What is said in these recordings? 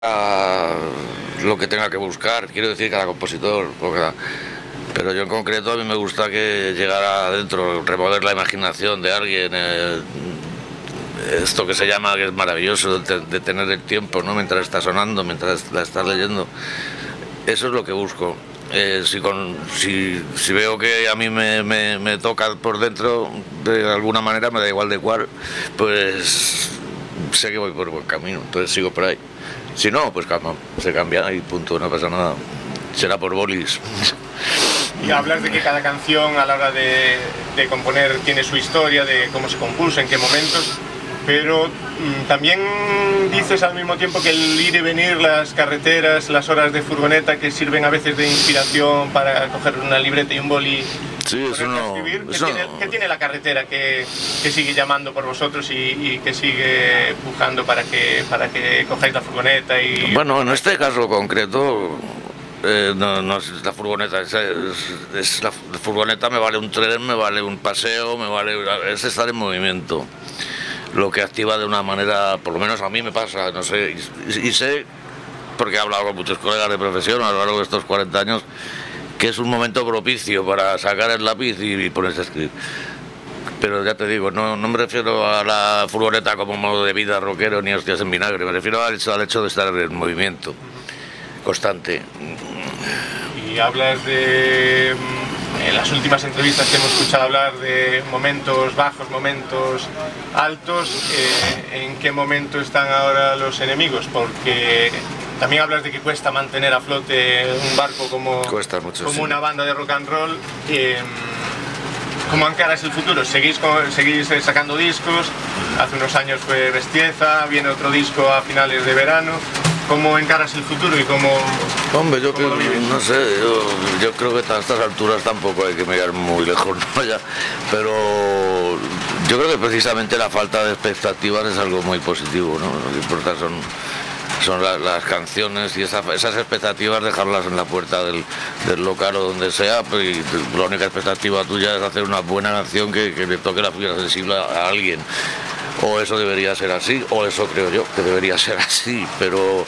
lo que tenga que buscar, quiero decir cada compositor, pero yo en concreto a mí me gusta que llegara adentro, remover la imaginación de alguien, esto que se llama, que es maravilloso, de tener el tiempo, ¿no? Mientras está sonando, mientras la estás leyendo. Eso es lo que busco. Si veo que a mí me toca por dentro, de alguna manera, me da igual de cuál, pues sé que voy por buen camino, entonces sigo por ahí. Si no, pues calma, se cambia y punto, no pasa nada. Será por bolis. Y hablas de que cada canción a la hora de componer tiene su historia, de cómo se compuso, en qué momentos, pero también dices al mismo tiempo que el ir y venir, las carreteras, las horas de furgoneta que sirven a veces de inspiración para coger una libreta y un boli. Sí, eso no. ¿Qué tiene la carretera que sigue llamando por vosotros y que sigue empujando para que cojáis la furgoneta? Bueno, en este caso concreto, no es la furgoneta, la furgoneta me vale un tren, me vale un paseo, es estar en movimiento. Lo que activa de una manera, por lo menos a mí me pasa, no sé, y sé, porque he hablado con muchos colegas de profesión a lo largo de estos 40 años, que es un momento propicio para sacar el lápiz y ponerse a escribir. Pero ya te digo, no me refiero a la furgoneta como modo de vida rockero ni hostias en vinagre, me refiero al hecho de estar en movimiento constante. Y hablas de, en las últimas entrevistas que hemos escuchado hablar de momentos bajos, momentos altos, ¿en qué momento están ahora los enemigos? Porque también hablas de que cuesta mantener a flote un barco como una banda de rock and roll. ¿Cómo encaras el futuro? ¿Seguís sacando discos? Hace unos años fue Bestieza, viene otro disco a finales de verano. ¿Cómo encaras el futuro y cómo? Hombre, yo creo, no sé, yo creo que a estas alturas tampoco hay que mirar muy lejos, ¿no? Ya, pero yo creo que precisamente la falta de expectativas es algo muy positivo, ¿no? Lo que importa son las canciones y esas expectativas dejarlas en la puerta del local o donde sea, y la única expectativa tuya es hacer una buena canción que le toque la fibra sensible a alguien. O eso debería ser así, o eso creo yo que debería ser así, pero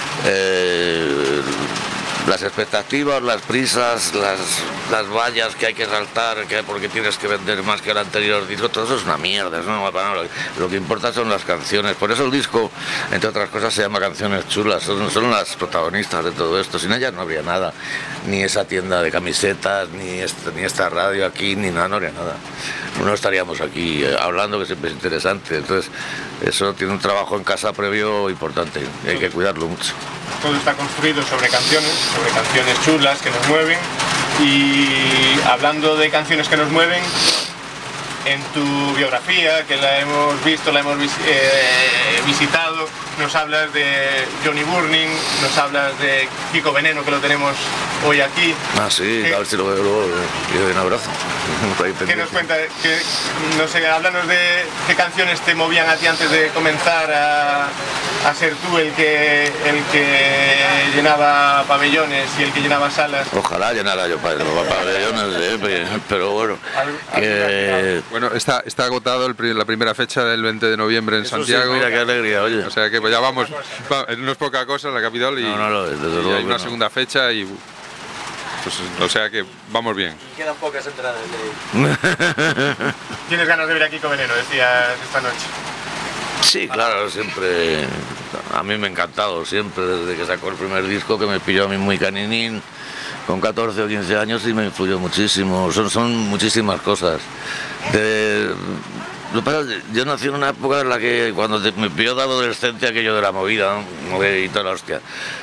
las expectativas, las prisas, las vallas que hay que saltar, porque tienes que vender más que el anterior disco, todo eso es una mierda, eso no va para nada. Lo que importa son las canciones, por eso el disco, entre otras cosas, se llama Canciones Chulas, son las protagonistas de todo esto, sin ellas no habría nada, ni esa tienda de camisetas, ni esta radio aquí, ni nada, no habría nada. No estaríamos aquí hablando, que siempre es interesante, entonces eso tiene un trabajo en casa previo importante, hay que cuidarlo mucho. Todo está construido sobre canciones chulas que nos mueven, y hablando de canciones que nos mueven, en tu biografía, que la hemos visto, la hemos visitado, nos hablas de Johnny Burning, nos hablas de Kiko Veneno, que lo tenemos hoy aquí. Ah, sí, a ver si lo veo luego, y doy un abrazo. ¿Qué nos cuenta? No sé, háblanos de qué canciones te movían a ti antes de comenzar a ser tú el que llenaba pabellones y el que llenaba salas. Ojalá llenara yo pabellones, pero bueno. Bueno, está agotado la primera fecha del 20 de noviembre en Eso Santiago. Sí, mira qué alegría, oye. O sea que pues ya vamos, no es poca cosa la capital, y, desde luego hay una segunda fecha y pues, o sea que vamos bien. Quedan pocas entradas de ahí. ¿Tienes ganas de ver a Kiko Veneno, decías esta noche? Sí, claro, siempre. A mí me ha encantado, siempre, desde que sacó el primer disco, que me pilló a mí muy caninín, con 14 o 15 años, y me influyó muchísimo. Son muchísimas cosas. Lo que pasa es que yo nací en una época en la que, cuando me pilló de adolescente, aquello de la movida, ¿no? Y toda la hostia.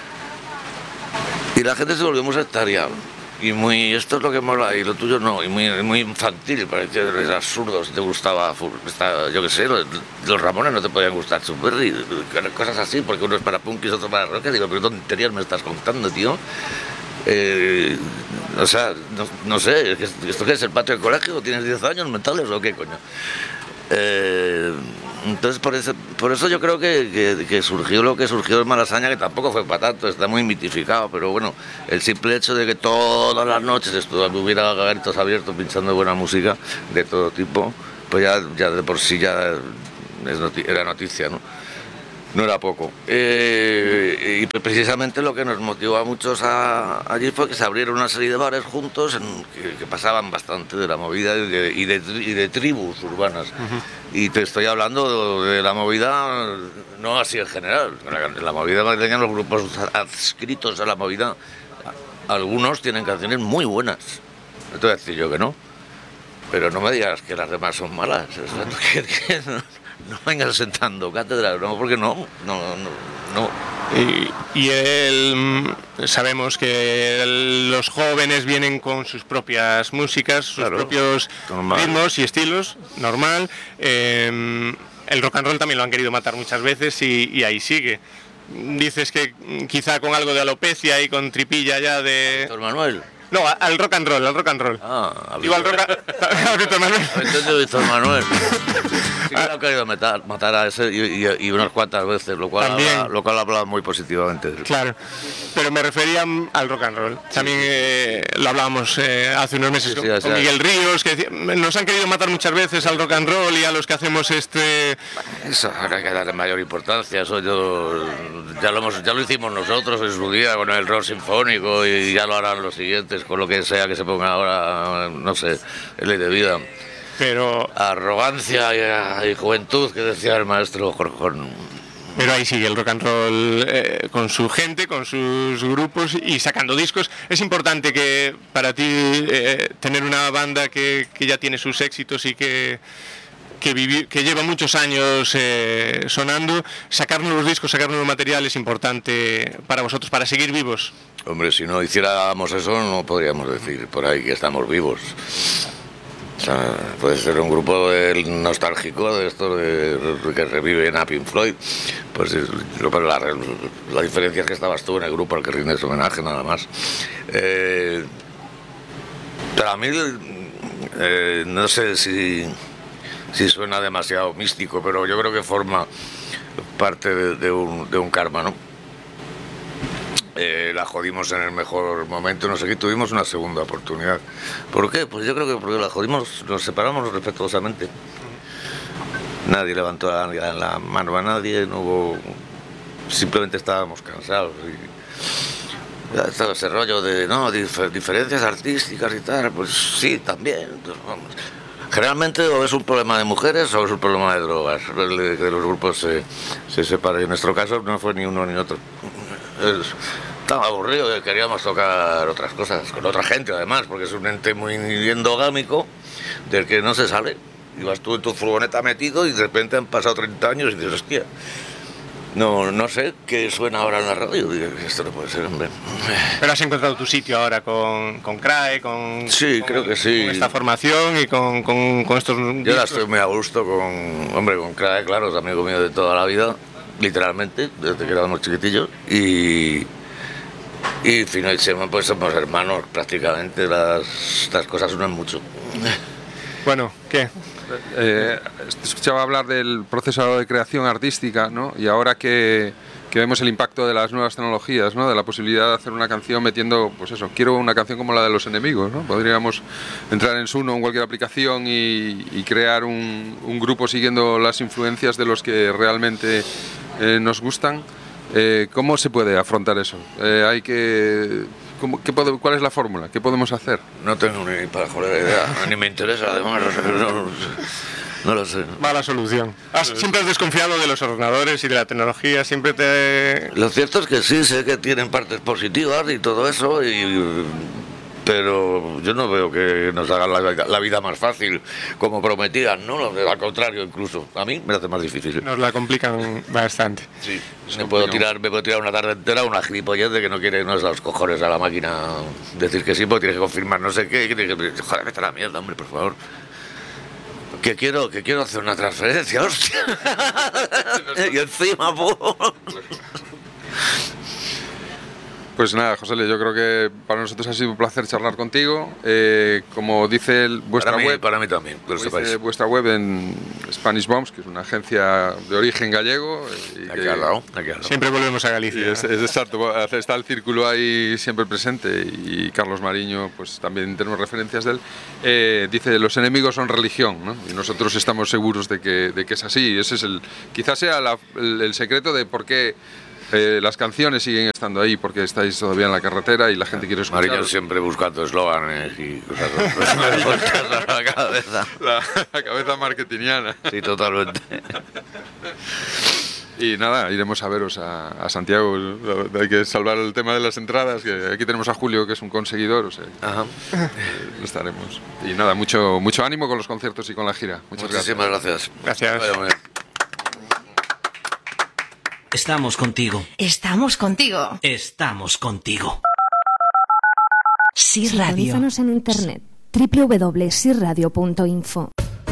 Y la gente se volvió muy sectaria. Y esto es lo que mola, y lo tuyo no, y muy infantil, parecía absurdo. Si te gustaba, yo qué sé, los Ramones no te podían gustar, Superry, cosas así, porque uno es para punk y otro para rock. Digo, pero tonterías me estás contando, tío. O sea, no sé, ¿esto qué es, el patio del colegio? ¿Tienes 10 años mentales o qué coño? Entonces por eso yo creo que surgió lo que surgió en Malasaña, que tampoco fue para tanto, está muy mitificado, pero bueno, el simple hecho de que todas las noches hubiera garitos abiertos pinchando buena música de todo tipo, pues ya de por sí ya era noticia, ¿no? No era poco. Y precisamente lo que nos motivó a muchos allí fue que se abrieron una serie de bares juntos que pasaban bastante de la movida y de tribus urbanas. Y te estoy hablando de la movida, no así en general. La movida madrileña, los grupos adscritos a la movida, algunos tienen canciones muy buenas. No te voy a decir yo que no. Pero no me digas que las demás son malas. No vengas sentando cátedra, no, porque no. Sabemos que los jóvenes vienen con sus propias músicas, sus propios ritmos y estilos, normal. El rock and roll también lo han querido matar muchas veces y ahí sigue. Dices que quizá con algo de alopecia y con tripilla ya de... Víctor Manuel. No, al rock and roll. Digo al rock a Víctor Manuel. Víctor Manuel. Sí que lo han querido matar a ese y unas cuantas veces, lo cual habla muy positivamente de él. Claro, pero me refería al rock and roll. También lo hablábamos hace unos meses con Miguel Ríos, que nos han querido matar muchas veces al rock and roll y a los que hacemos Eso ahora hay que darle mayor importancia. Eso ya lo hicimos nosotros en su día con el rock sinfónico y ya lo harán los siguientes, con lo que sea que se ponga ahora, no sé, es ley de vida. Pero arrogancia y juventud, que decía el maestro Jorjón. Pero ahí sigue el rock and roll con su gente, con sus grupos y sacando discos. Es importante que para ti tener una banda que ya tiene sus éxitos y que lleva muchos años sonando, sacar nuevos discos, sacar nuevo material es importante para vosotros, para seguir vivos. Hombre, si no hiciéramos eso no podríamos decir por ahí que estamos vivos. O sea, puede ser un grupo nostálgico de estos que reviven a Pink Floyd. Pues pero la diferencia es que estabas tú en el grupo al que rindes homenaje, nada más. Pero a mí no sé si suena demasiado místico, pero yo creo que forma parte de un karma, ¿no? La jodimos en el mejor momento, no sé qué, tuvimos una segunda oportunidad. ¿Por qué? Pues yo creo que porque la jodimos, nos separamos respetuosamente. Nadie levantó la mano a nadie, no hubo... Simplemente estábamos cansados y... Ya estaba ese rollo de, diferencias artísticas y tal, pues sí, también. Vamos. Generalmente o es un problema de mujeres o es un problema de drogas, que los grupos se separen. En nuestro caso no fue ni uno ni otro. Estaba aburrido que queríamos tocar otras cosas, con otra gente además, porque es un ente muy endogámico del que no se sale. Ibas tú en tu furgoneta metido y de repente han pasado 30 años y dices, hostia, no sé qué suena ahora en la radio. Esto no puede ser, hombre. Pero has encontrado tu sitio ahora con CRAE, sí, creo que sí. Con esta formación y con estos discos. Yo ahora estoy muy a gusto con CRAE, claro, es amigo mío de toda la vida, literalmente, desde que éramos chiquitillos. Y finalmente pues somos hermanos prácticamente, estas cosas unen mucho. Bueno, ¿qué? Escuchaba hablar del proceso de creación artística, ¿no? Y ahora que vemos el impacto de las nuevas tecnologías, ¿no? De la posibilidad de hacer una canción metiendo, pues eso, quiero una canción como la de Los Enemigos, ¿no? Podríamos entrar en Suno o en cualquier aplicación y crear un grupo siguiendo las influencias de los que realmente nos gustan. ¿Cómo se puede afrontar eso? ¿Cuál es la fórmula? ¿Qué podemos hacer? No tengo ni para joder idea, ni me interesa, además, no lo sé. Mala solución. Siempre has desconfiado de los ordenadores y de la tecnología, siempre te... Lo cierto es que sí, sé que tienen partes positivas y todo eso, pero yo no veo que nos hagan la vida más fácil, como prometían, ¿no? Al contrario, incluso. A mí me hace más difícil. Nos la complican bastante. Sí, me puedo tirar una tarde entera una gilipollez de que no quiere los cojones a la máquina decir que sí, porque tienes que confirmar no sé qué, joder, vete a la mierda, hombre, por favor. Que quiero hacer una transferencia, hostia. Y encima, Pues nada, José, yo creo que para nosotros ha sido un placer charlar contigo. Como dice vuestra web, para mí también, que lo sepáis. dice vuestra web en Spanish Bombs, que es una agencia de origen gallego. Aquí al lado. Siempre volvemos a Galicia. Es exacto, está el círculo ahí siempre presente, y Carlos Mariño, pues también tenemos referencias de él. Dice, los enemigos son religión, ¿no? Y nosotros estamos seguros de que es así. Ese es quizás sea el secreto de por qué las canciones siguen estando ahí, porque estáis todavía en la carretera y la gente quiere escuchar. Mariño siempre buscando eslóganes y cosas a la cabeza. La cabeza marketingiana. Sí, totalmente. Y nada, iremos a veros a Santiago. Hay que salvar el tema de las entradas, que aquí tenemos a Julio, que es un conseguidor, o sea, estaremos. Y nada, mucho ánimo con los conciertos y con la gira. Muchísimas gracias. Gracias. Estamos contigo. Estamos contigo. Estamos contigo. Sí Radio. Sintonízanos en internet www.sirradio.info.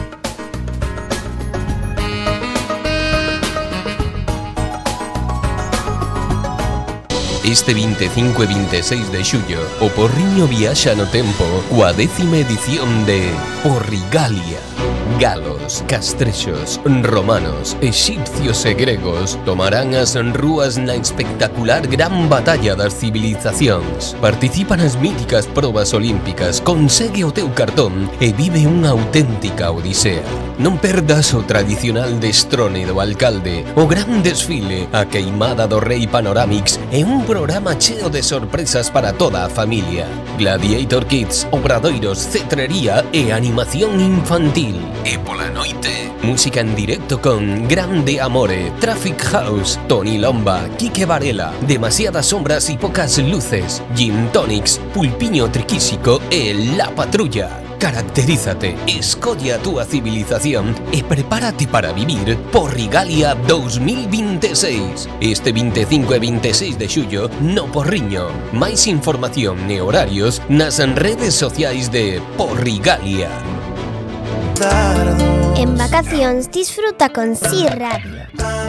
Este 25 e 26 de xullo, o Porriño viaxa no tempo coa 10ª edición de Porrigalia. Galos, castrexos, romanos, exipcios e gregos tomarán as rúas na espectacular gran batalla das civilizacións. Participa nas míticas probas olímpicas, consegue o teu cartón e vive unha auténtica odisea. Non perdas o tradicional destrone do alcalde, o gran desfile, a queimada do rei Panoramix e un programa cheo de sorpresas para toda a familia. Gladiator Kids, obradoiros, cetrería e animación infantil. E pola noite, música en directo con Grande Amore, Traffic House, Tony Lomba, Quique Varela, Demasiadas sombras y pocas luces, Gin Tonics, Pulpiño Triquísico e La Patrulla. Caracterízate, escolle a túa civilización e prepárate para vivir Porrigalia 2026. Este 25 e 26 de xullo no Porriño. Máis información e horarios nas redes sociais de Porrigalia. En vacacións disfruta con Si Radio.